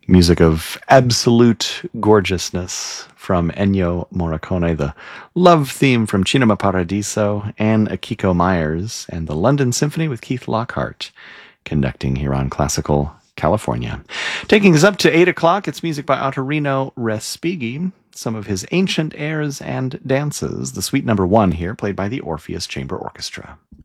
Music of absolute gorgeousness from Ennio Morricone, the love theme from Cinema Paradiso, and Akiko Myers, and the London Symphony with Keith Lockhart conducting here on Classical California. Taking us up to 8 o'clock, it's music by Ottorino Respighi, some of his ancient airs and dances, the suite number 1 here, played by the Orpheus Chamber Orchestra.